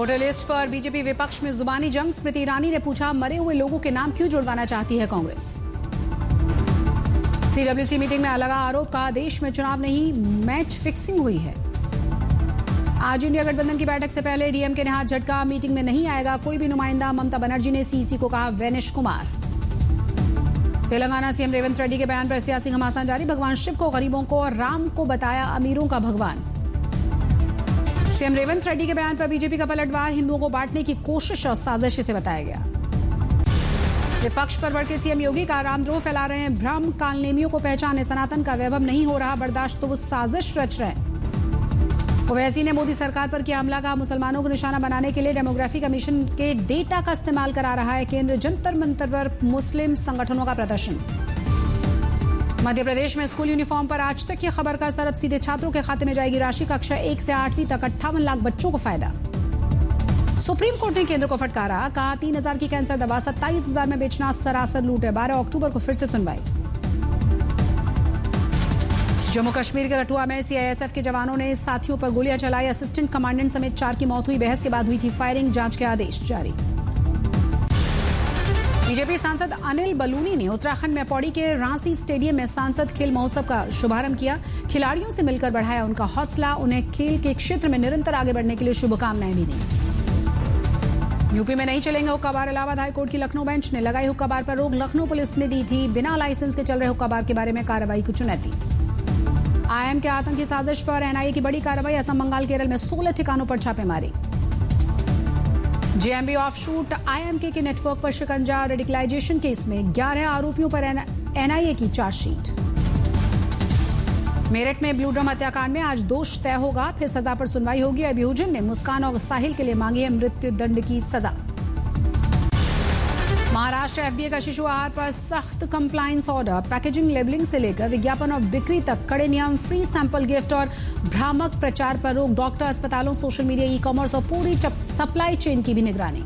Voter list पर BJP विपक्ष में जुबानी जंग। स्मृति ईरानी ने पूछा, मरे हुए लोगों के नाम क्यों जुड़वाना चाहती है कांग्रेस। सीडब्ल्यूसी मीटिंग में लगा आरोप, कहा देश में चुनाव नहीं मैच फिक्सिंग हुई है। आज इंडिया गठबंधन की बैठक से पहले डीएमके ने हाथ झटका, मीटिंग में नहीं आएगा कोई भी नुमाइंदा। ममता बनर्जी ने सीईसी को कहा वैनिश कुमार। तेलंगाना सीएम रेवंत रेड्डी के बयान पर सियासी घमासान जारी। भगवान शिव को गरीबों को और राम को बताया अमीरों का भगवान। सीएम रेवंत रेड्डी के बयान पर बीजेपी का पलटवार, हिंदुओं को बांटने की कोशिश और साजिश इसे बताया गया। विपक्ष पर बढ़ के सीएम योगी का रामद्रोह फैला रहे हैं, भ्रम काल नेमियों को पहचाने, सनातन का वैभव नहीं हो रहा बर्दाश्त तो वो साजिश रच रहे हैं। ओवैसी ने मोदी सरकार पर किया हमला, का मुसलमानों को निशाना बनाने के लिए डेमोग्राफी कमीशन के डेटा का इस्तेमाल करा रहा है केंद्र। जंतर मंतर पर मुस्लिम संगठनों का प्रदर्शन। मध्य प्रदेश में स्कूल यूनिफॉर्म पर आज तक की खबर का असर, अब सीधे छात्रों के खाते में जाएगी राशि। कक्षा 1 से 8वीं तक 58 लाख बच्चों को फायदा। सुप्रीम कोर्ट ने केंद्र को फटकारा, कहा 3000 की कैंसर दवा 27,000 में बेचना सरासर लूट है। 12 अक्टूबर को फिर से सुनवाई। जम्मू कश्मीर के कठुआ में सीआईएसएफ के जवानों ने साथियों पर गोलियां चलाई। असिस्टेंट कमांडेंट समेत 4 की मौत हुई। बहस के बाद हुई थी फायरिंग, जांच के आदेश जारी। बीजेपी सांसद अनिल बलूनी ने उत्तराखंड में पौड़ी के रांसी स्टेडियम में सांसद खेल महोत्सव का शुभारंभ किया। खिलाड़ियों से मिलकर बढ़ाया उनका हौसला, उन्हें खेल के क्षेत्र में निरंतर आगे बढ़ने के लिए शुभकामनाएं भी दी। यूपी में नहीं चलेंगे हुक्का बार। इलाहाबाद हाईकोर्ट की लखनऊ बेंच ने लगाई हुक्का बार पर रोक। लखनऊ पुलिस ने दी थी बिना लाइसेंस के चल रहे हुक्का बार के बारे में कार्रवाई की चुनौती। आईएम के आतंकी साजिश पर एनआईए की बड़ी कार्रवाई। असम, बंगाल, केरल में 16 ठिकानों पर छापेमारी। जेएमबी ऑफशूट आईएमके के नेटवर्क पर शिकंजा। रेडिकलाइजेशन केस में 11 आरोपियों पर एनआईए की चार्जशीट। मेरठ में ब्लू ड्रम हत्याकांड में आज दोष तय होगा, फिर सजा पर सुनवाई होगी। अभियोजन ने मुस्कान और साहिल के लिए मांगी है मृत्यु दंड की सजा। महाराष्ट्र एफडीए का शिशु आहार पर सख्त कंप्लायंस ऑर्डर। पैकेजिंग, लेबलिंग से लेकर विज्ञापन और बिक्री तक कड़े नियम। फ्री सैंपल गिफ्ट और भ्रामक प्रचार पर रोक। डॉक्टर, अस्पतालों, सोशल मीडिया, ई कॉमर्स और पूरी सप्लाई चेन की भी निगरानी।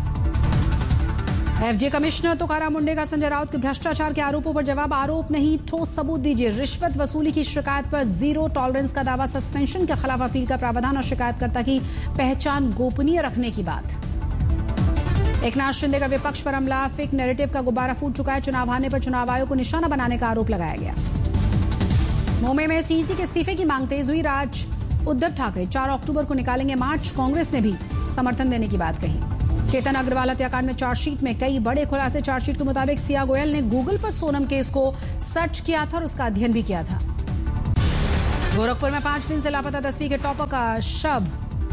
एफडीए कमिश्नर तुकाराम मुंडे का संजय राउत के भ्रष्टाचार के आरोपों पर जवाब। आरोप नहीं, ठोस सबूत दीजिए। रिश्वत वसूली की शिकायत पर जीरो टॉलरेंस का दावा। सस्पेंशन के खिलाफ अपील का प्रावधान और शिकायतकर्ता की पहचान गोपनीय रखने की बात। एकनाथ शिंदे का विपक्ष पर हमला। फेक नैरेटिव का गुब्बारा फूट चुका है। चुनाव हारने पर चुनाव आयोग को निशाना बनाने का आरोप लगाया गया। मुंबई में सीईसी के इस्तीफे की मांग तेज हुई। राज उद्धव ठाकरे 4 अक्टूबर को निकालेंगे मार्च। कांग्रेस ने भी समर्थन देने की बात कही। केतन अग्रवाल हत्याकांड में चार्जशीट में कई बड़े खुलासे। चार्जशीट के मुताबिक सिया गोयल ने गूगल पर सोनम केस को सर्च किया था और उसका अध्ययन भी किया था। गोरखपुर में 5 दिन से लापता 10वीं के टॉपर का शव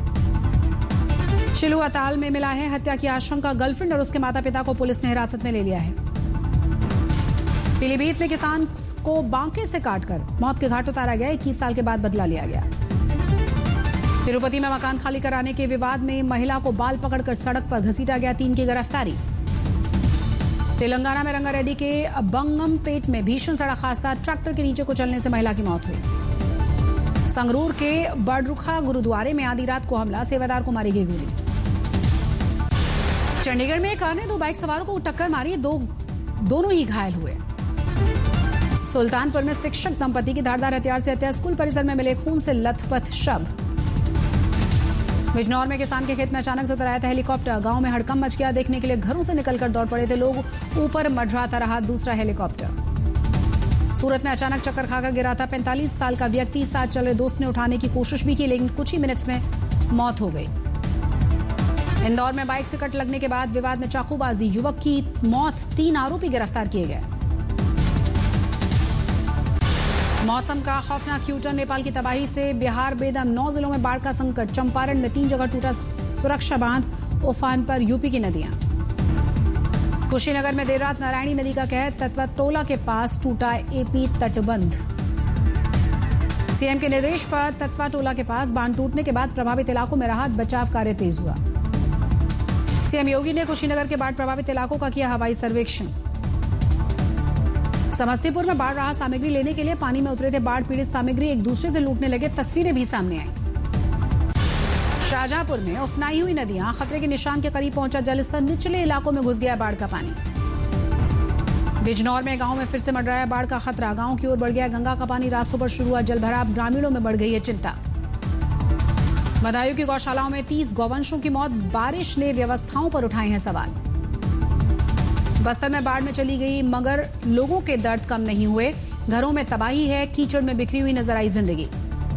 चिलुआ ताल में मिला है। हत्या की आशंका। गर्लफ्रेंड और उसके माता पिता को पुलिस ने हिरासत में ले लिया है। पीलीभीत में किसान को बांके से काटकर मौत के घाट उतारा गया। 21 साल के बाद बदला लिया गया। तिरुपति में मकान खाली कराने के विवाद में महिला को बाल पकड़कर सड़क पर घसीटा गया। 3 की गिरफ्तारी। तेलंगाना में रंगारेड्डी के बंगमपेट में भीषण सड़क हादसा। ट्रैक्टर के नीचे कुचलने से महिला की मौत हुई। संगरूर के बड़रुखा गुरुद्वारे में आधी रात को हमला। सेवादार को मारी गई गोली। चंडीगढ़ में एक कार ने 2 बाइक सवारों को टक्कर मारी। दोनों ही घायल हुए। सुल्तानपुर में शिक्षक दंपति की धारदार हथियार से हत्या। स्कूल परिसर में मिले खून से लथपथ शव। बिजनौर में किसान के खेत में अचानक से उतर आया था हेलीकॉप्टर। गांव में हड़कंप मच गया। देखने के लिए घरों से निकलकर दौड़ पड़े थे लोग। ऊपर मंडराता रहा दूसरा हेलीकॉप्टर। सूरत में अचानक चक्कर खाकर गिरा था 45 साल का व्यक्ति। साथ चल रहे दोस्त ने उठाने की कोशिश भी की, लेकिन कुछ ही मिनट्स में मौत हो गई। इंदौर में बाइक से कट लगने के बाद विवाद में चाकूबाजी। युवक की मौत। 3 आरोपी गिरफ्तार किए गए। मौसम का खौफनाक यूटर्न। नेपाल की तबाही से बिहार बेदम। 9 जिलों में बाढ़ का संकट। चंपारण में 3 जगह टूटा सुरक्षा बांध। उफान पर यूपी की नदियां। कुशीनगर में देर रात नारायणी नदी का कहर। तत्वाटोला के पास टूटा एपी तटबंध। सीएम के निर्देश पर तत्वाटोला के पास बांध टूटने के बाद प्रभावित इलाकों में राहत बचाव कार्य तेज हुआ। सीएम योगी ने कुशीनगर के बाढ़ प्रभावित इलाकों का किया हवाई सर्वेक्षण। समस्तीपुर में बाढ़ राहत सामग्री लेने के लिए पानी में उतरे थे बाढ़ पीड़ित सामग्री। एक दूसरे से लूटने लगे, तस्वीरें भी सामने आई। शाहजहांपुर में उफनाई हुई नदियां। खतरे के निशान के करीब पहुंचा जलस्तर। निचले इलाकों में घुस गया बाढ़ का पानी। बिजनौर में गांव में फिर से मंडराया बाढ़ का खतरा। गांव की ओर बढ़ गया गंगा का पानी। रास्तों पर शुरू हुआ जलभराव। ग्रामीणों में बढ़ गई है चिंता। बदायूं की गौशालाओं में 30 गौवंशों की मौत, बारिश ने व्यवस्थाओं पर उठाए हैं सवाल। बस्तर में बाढ़ में चली गई मगर लोगों के दर्द कम नहीं हुए, घरों में तबाही है, कीचड़ में बिखरी हुई नजर आई जिंदगी।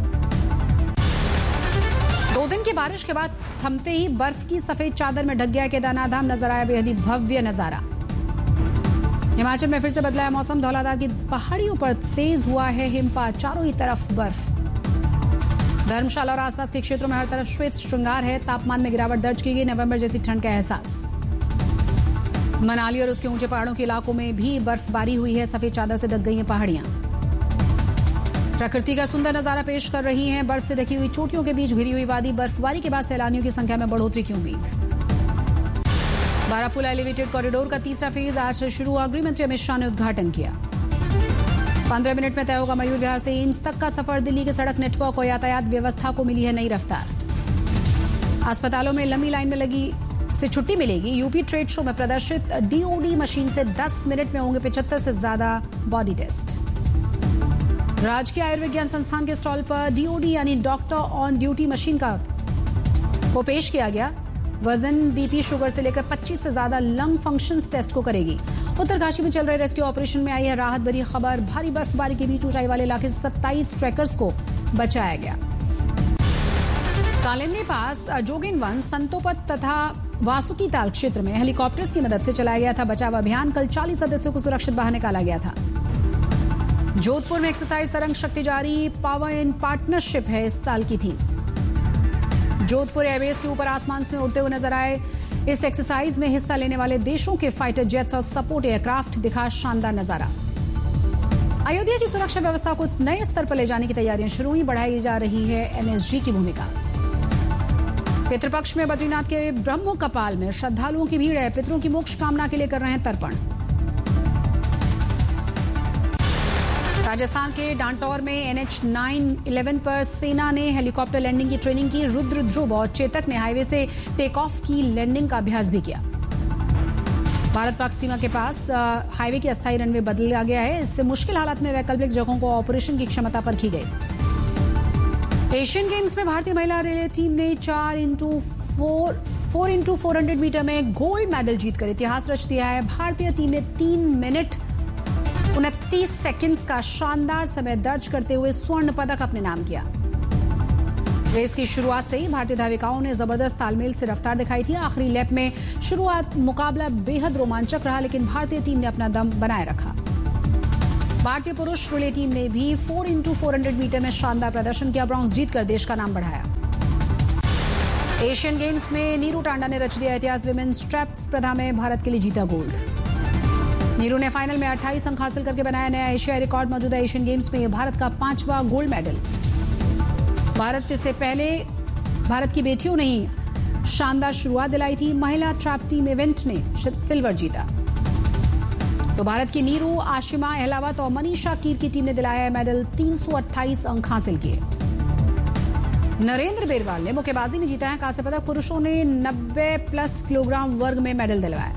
2 दिन की बारिश के बाद थमते ही बर्फ की सफेद चादर में ढक गया केदारनाथ धाम, नजर आया बेहद ही भव्य नजारा। हिमाचल में फिर से बदला है मौसम, धौलाधार की पहाड़ियों पर तेज हुआ है हिमपात, चारों ही तरफ बर्फ। धर्मशाला और आसपास के क्षेत्रों में हर तरफ श्वेत श्रृंगार है, तापमान में गिरावट दर्ज की गई, नवंबर जैसी ठंड का एहसास। मनाली और उसके ऊंचे पहाड़ों के इलाकों में भी बर्फबारी हुई है, सफेद चादर से ढक गई हैं पहाड़ियां। प्रकृति का सुंदर नजारा पेश कर रही हैं बर्फ से ढकी हुई चोटियों के बीच घिरी हुई वादी, बर्फबारी के बाद सैलानियों की संख्या में बढ़ोतरी की उम्मीद। बारापुला एलिवेटेड कॉरिडोर का तीसरा फेज आज से शुरू हुआ, गृहमंत्री अमित शाह ने उद्घाटन किया। 15 मिनट में तय होगा मयूर विहार से एम्स तक का सफर, दिल्ली के सड़क नेटवर्क और यातायात व्यवस्था को मिली है नई रफ्तार। अस्पतालों में लंबी लाइन में लगी से छुट्टी मिलेगी, यूपी ट्रेड शो में प्रदर्शित डीओडी मशीन से 10 मिनट में होंगे 75 से ज्यादा बॉडी टेस्ट। राजकीय आयुर्विज्ञान संस्थान के स्टॉल पर डीओडी यानी डॉक्टर ऑन ड्यूटी मशीन को पेश किया गया। वजन, बीपी, शुगर से लेकर 25 से ज्यादा लंग फंक्शंस टेस्ट को करेगी। उत्तरकाशी में चल रहे रेस्क्यू ऑपरेशन में आई है राहत भरी खबर, भारी बर्फबारी के बीच ऊंचाई वाले इलाके से 27 ट्रैकर्स को बचाया गया। कालिंदी पास जोगिनवन, संतोपत तथा वासुकी ताल क्षेत्र में हेलीकॉप्टर्स की मदद से चलाया गया था बचाव अभियान। कल 40 सदस्यों को सुरक्षित बाहर निकाला गया था। जोधपुर में एक्सरसाइज तरंग शक्ति जारी, पावर इन पार्टनरशिप है इस साल की थीम। जोधपुर एयरबेस के ऊपर आसमान में उड़ते हुए नजर आए। इस एक्सरसाइज में हिस्सा लेने वाले देशों के फाइटर जेट्स और सपोर्ट एयरक्राफ्ट दिखा शानदार नजारा। अयोध्या की सुरक्षा व्यवस्था को नए स्तर पर ले जाने की तैयारियां शुरू हुई, बढ़ाई जा रही है एनएसजी की भूमिका। पितृपक्ष में बद्रीनाथ के ब्रह्म कपाल में श्रद्धालुओं की भीड़ है, पितरों की मोक्ष कामना के लिए कर रहे हैं तर्पण। राजस्थान के डांटौर में NH 911 पर सेना ने हेलीकॉप्टर लैंडिंग की ट्रेनिंग की। रुद्र, ध्रुव और चेतक ने हाईवे से टेक ऑफ की लैंडिंग का अभ्यास भी किया। भारत पाक सीमा के पास हाईवे की अस्थायी रनवे बदला गया है, इससे मुश्किल हालात में वैकल्पिक जगहों को ऑपरेशन की क्षमता परखी गई। एशियन गेम्स में भारतीय महिला रिले टीम ने 4x400 मीटर में गोल्ड मेडल जीतकर इतिहास रच दिया है। भारतीय टीम ने 3 मिनट 29 सेकंड्स का शानदार समय दर्ज करते हुए स्वर्ण पदक अपने नाम किया। रेस की शुरुआत से ही भारतीय धाविकाओं ने जबरदस्त तालमेल से रफ्तार दिखाई थी। आखिरी लैप में शुरुआत मुकाबला बेहद रोमांचक रहा, लेकिन भारतीय टीम ने अपना दम बनाए रखा। भारतीय पुरुष रिले टीम ने भी 4x400 मीटर में शानदार प्रदर्शन किया, ब्रॉन्ज जीतकर देश का नाम बढ़ाया। एशियन गेम्स में नीरू टांडा ने रच दिया इतिहास, विमेन्स ट्रैप स्पर्धा में भारत के लिए जीता गोल्ड। नीरू ने फाइनल में 28 अंक हासिल करके बनाया नया एशियाई रिकॉर्ड। मौजूदा एशियन गेम्स में यह भारत का 5वां गोल्ड मेडल। भारत से पहले भारत की बेटियों ने ही शानदार शुरुआत दिलाई थी। महिला ट्रैप टीम इवेंट ने सिल्वर जीता। तो भारत की नीरू, आशिमा अहलावत और मनीषा कीर की टीम ने दिलाया मेडल, 328 अंक हासिल किए। नरेंद्र बेरवाल ने मुक्केबाजी में जीता है कांस्य पदक। पुरुषों ने 90+ किलोग्राम वर्ग में मेडल दिलवाया।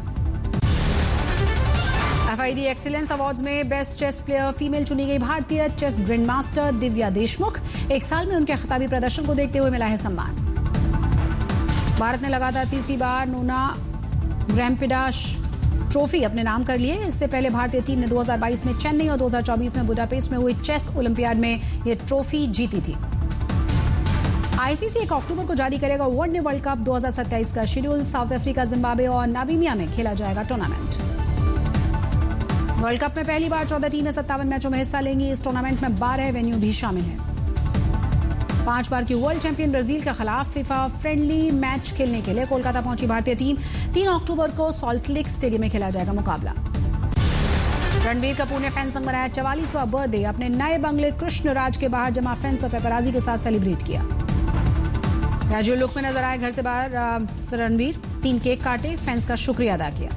FID एक्सीलेंस अवार्ड्स में बेस्ट चेस प्लेयर फीमेल चुनी गई भारतीय chess grand master Divya Deshmukh. 1 साल में उनके खिताबी प्रदर्शन को देखते हुए मिला है सम्मान। भारत ने लगातार तीसरी बार नोना ग्रैम्पिडाश ट्रॉफी अपने नाम कर लिए। इससे पहले भारतीय टीम ने 2022 में चेन्नई और 2024 में बुडापेस्ट में हुई चेस ओलंपियाड में यह ट्रॉफी जीती थी। ICC 1 अक्टूबर को जारी करेगा वनडे वर्ल्ड कप 2027 का शेड्यूल। साउथ अफ्रीका, जिम्बाब्वे और नामीबिया में खेला जाएगा टूर्नामेंट। वर्ल्ड कप में पहली बार 14 टीमें 57 मैचों में हिस्सा लेंगी। इस टूर्नामेंट में 12 वेन्यू भी शामिल हैं। 5 बार की वर्ल्ड चैंपियन ब्राजील के खिलाफ फीफा फ्रेंडली मैच खेलने के लिए कोलकाता पहुंची भारतीय टीम। 3 अक्टूबर को सॉल्ट लेक स्टेडियम में खेला जाएगा मुकाबला। रणबीर कपूर ने फैन संग मनाया 44वां बर्थडे। अपने नए बंगले कृष्ण राज के बाहर जमा फैंस और पेपराजी के साथ सेलिब्रेट किया। कैजुअल लुक में नजर आए घर से बाहर रणबीर। 3 केक काटे, फैंस का शुक्रिया अदा किया।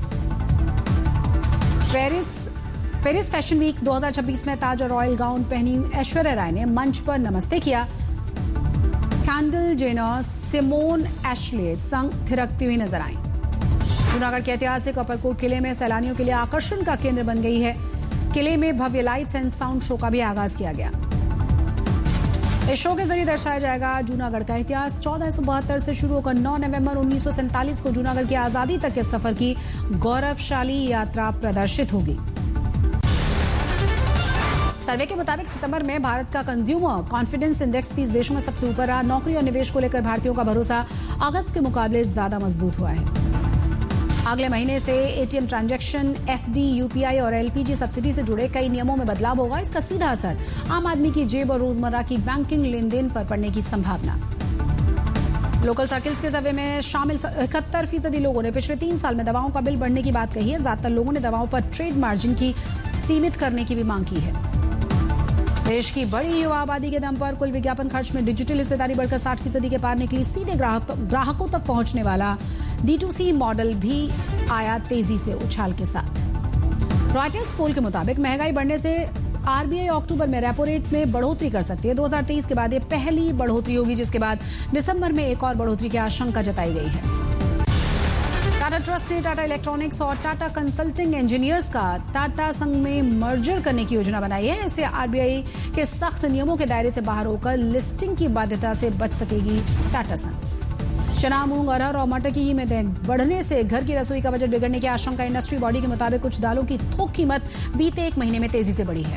पेरिस फैशन वीक 2026 में ताज और रॉयल गाउन पहनी ऐश्वर्या राय ने मंच पर नमस्ते किया। कैंडल जेनर, सिमोन एशले संग थिरकती हुई नजर आई। जूनागढ़ के ऐतिहासिक अपरकोट किले में सैलानियों के लिए आकर्षण का केंद्र बन गई है। किले में भव्य लाइट्स एंड साउंड शो का भी आगाज किया गया। इस शो के जरिए दर्शाया जाएगा जूनागढ़ का इतिहास। 1472 से शुरू होकर 9 नवंबर 1947 को जूनागढ़ की आजादी तक के सफर की गौरवशाली यात्रा प्रदर्शित होगी। सर्वे के मुताबिक सितंबर में भारत का कंज्यूमर कॉन्फिडेंस इंडेक्स 30 देशों में सबसे ऊपर रहा। नौकरी और निवेश को लेकर भारतीयों का भरोसा अगस्त के मुकाबले ज्यादा मजबूत हुआ है। अगले महीने से एटीएम ट्रांजैक्शन, एफडी, यूपीआई और एलपीजी सब्सिडी से जुड़े कई नियमोों में बदलाव होगा। इसका सीधा असर आम आदमी की जेब और रोजमर्रा की बैंकिंग लेन देन पर पड़ने की संभावना। लोकल सर्किल्स के सर्वे में शामिल 71% लोगों ने पिछले 3 साल में दवाओं का बिल बढ़ने की बात कही है। ज्यादातर लोगों ने दवाओं पर ट्रेड मार्जिन की सीमित करने की भी मांग की है। देश की बड़ी युवा आबादी के दम पर कुल विज्ञापन खर्च में डिजिटल हिस्सेदारी बढ़कर 60% के पार निकली। सीधे ग्राहकों तक पहुंचने वाला D2C मॉडल भी आया तेजी से उछाल के साथ। रॉयटर्स पोल के मुताबिक महंगाई बढ़ने से आरबीआई अक्टूबर में रेपो रेट में बढ़ोतरी कर सकती है। 2023 के बाद ये पहली बढ़ोतरी होगी, जिसके बाद दिसंबर में एक और बढ़ोतरी की आशंका जताई गई है। टाटा ट्रस्ट ने टाटा इलेक्ट्रॉनिक्स और टाटा कंसल्टिंग इंजीनियर्स का टाटा संघ में मर्जर करने की योजना बनाई है। इससे आरबीआई के सख्त नियमों के दायरे से बाहर होकर लिस्टिंग की बाध्यता से बच सकेगी टाटा सन्स। चना, मूंग, अरहर और मटर की कीमतें बढ़ने से घर की रसोई का बजट बिगड़ने की आशंका। इंडस्ट्री बॉडी के मुताबिक कुछ दालों की थोक कीमत बीते 1 महीने में तेजी से बढ़ी है।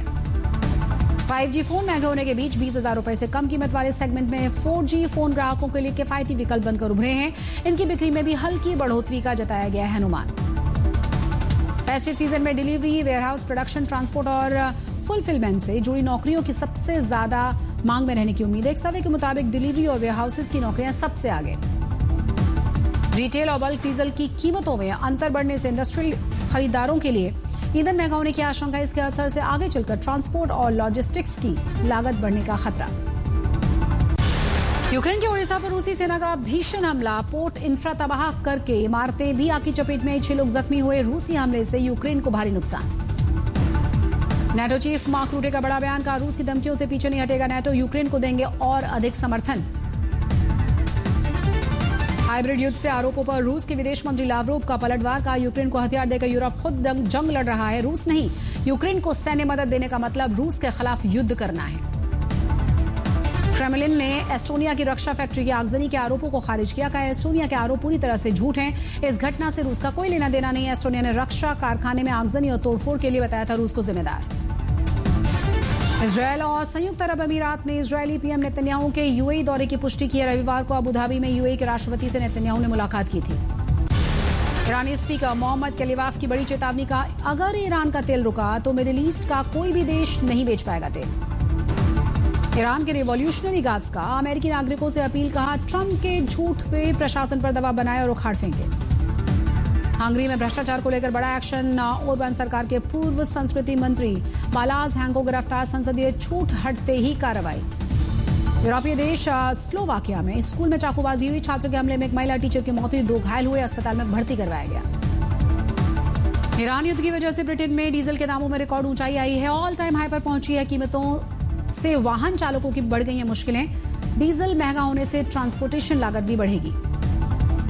5G फोन महंगे होने के बीच 20,000 रुपए से कम कीमत वाले सेगमेंट में 4G फोन ग्राहकों के लिए किफायती विकल्प बनकर उभरे हैं। इनकी बिक्री में भी हल्की बढ़ोतरी का जताया गया है अनुमान। फेस्टिव सीजन में डिलीवरी, वेयरहाउस, प्रोडक्शन, ट्रांसपोर्ट और फुलफिलमेंट से जुड़ी नौकरियों की सबसे ज्यादा मांग में रहने की उम्मीद है। एक सर्वे के मुताबिक डिलीवरी और वेयरहाउसेस की नौकरियां सबसे आगे। रिटेल और बल्क डीजल की कीमतों में अंतर बढ़ने से इंडस्ट्रियल खरीदारों के लिए ईंधन महंगा होने की आशंका। इसके असर से आगे चलकर ट्रांसपोर्ट और लॉजिस्टिक्स की लागत बढ़ने का खतरा। यूक्रेन के ओडिशा पर रूसी सेना का भीषण हमला, पोर्ट इंफ्रा तबाह करके इमारतें भी आग की चपेट में। 6 लोग जख्मी हुए। रूसी हमले से यूक्रेन को भारी नुकसान। नेटो चीफ मार्क रूटे का बड़ा बयान, का रूस की धमकियों से पीछे नहीं हटेगा नेटो, यूक्रेन को देंगे और अधिक समर्थन। हाइब्रिड युद्ध से आरोपों पर रूस के विदेश मंत्री लावरोव का पलटवार, का यूक्रेन को हथियार देकर यूरोप खुद जंग लड़ रहा है। रूस नहीं, यूक्रेन को सैन्य मदद देने का मतलब रूस के खिलाफ युद्ध करना है। क्रेमलिन ने एस्टोनिया की रक्षा फैक्ट्री की आगजनी के आरोपों को खारिज किया। कहा एस्टोनिया के आरोप पूरी तरह से झूठ हैं। इस घटना से रूस का कोई लेना देना नहीं है। एस्टोनिया ने रक्षा कारखाने में आगजनी और तोड़फोड़ के लिए बताया था रूस को जिम्मेदार। इजरायल और संयुक्त अरब अमीरात ने इजरायली पीएम नेतन्याहू के यूएई दौरे की पुष्टि की है। रविवार को अबू धाबी में यूएई के राष्ट्रपति से नेतन्याहू ने मुलाकात की थी। ईरानी स्पीकर मोहम्मद कलीवाफ की बड़ी चेतावनी, का अगर ईरान का तेल रुका तो मिडिल ईस्ट का कोई भी देश नहीं बेच पाएगा तेल। ईरान के रिवॉल्यूशनरी गार्ड्स का अमेरिकी नागरिकों से अपील, कहा ट्रंप के झूठ पे प्रशासन पर दबाव बनाए और उखाड़ फेंके। हंगरी में भ्रष्टाचार को लेकर बड़ा एक्शन, ओरबान सरकार के पूर्व संस्कृति मंत्री बालाज हैंग को गिरफ्तार। संसदीय छूट हटते ही कार्रवाई। यूरोपीय देश स्लोवाकिया में स्कूल में चाकूबाजी हुई। छात्र के हमले में एक महिला टीचर की मौत हुई, 2 घायल हुए, अस्पताल में भर्ती करवाया गया। ईरान युद्ध की वजह से ब्रिटेन में डीजल के दामों में रिकॉर्ड ऊंचाई आई है। ऑल टाइम हाई पर पहुंची है। कीमतों से वाहन चालकों की बढ़ गई हैं मुश्किलें। डीजल महंगा होने से ट्रांसपोर्टेशन लागत भी बढ़ेगी।